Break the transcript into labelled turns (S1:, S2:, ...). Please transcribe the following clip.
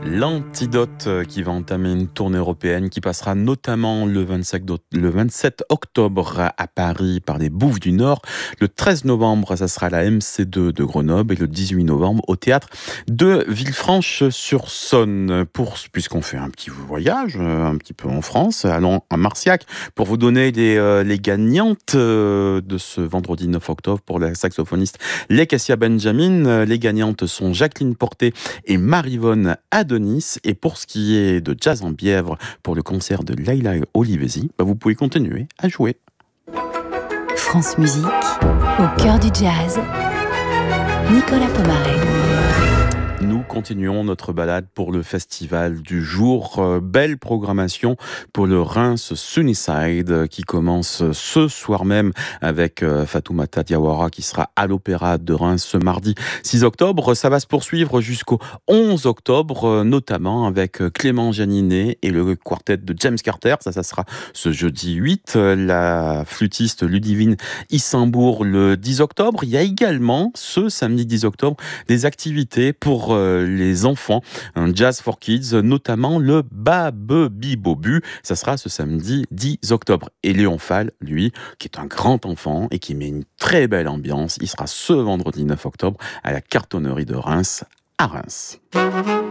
S1: L'Antidote qui va entamer une tournée européenne qui passera notamment le 27 octobre à Paris par les Bouffes du Nord. Le 13 novembre, ça sera à la MC2 de Grenoble et le 18 novembre au théâtre de Villefranche-sur-Saône. Puisqu'on fait un petit voyage, un petit peu en France, allons à Marciac pour vous donner les gagnantes de ce vendredi 9 octobre pour la saxophoniste Lekessia Benjamin. Les gagnantes sont Jacqueline Porté et Marivonne Adonis. Et pour ce qui est de Jazz en Bièvre, pour le concert de Leila Olivesi, vous pouvez continuer à jouer.
S2: France Musique, au cœur du jazz, Nicolas Pomaré.
S1: Nous continuons notre balade pour le festival du jour. Belle programmation pour le Reims Sunnyside qui commence ce soir même avec Fatoumata Diawara qui sera à l'Opéra de Reims ce mardi 6 octobre. Ça va se poursuivre jusqu'au 11 octobre, notamment avec Clément Janinet et le quartet de James Carter. Ça sera ce jeudi 8. La flûtiste Ludivine Issambourg le 10 octobre. Il y a également ce samedi 10 octobre des activités pour les enfants, un Jazz for Kids, notamment le Babebibobu. Ça sera ce samedi 10 octobre. Et Léon Fall, lui, qui est un grand enfant et qui met une très belle ambiance, il sera ce vendredi 9 octobre à la Cartonnerie de Reims, à Reims.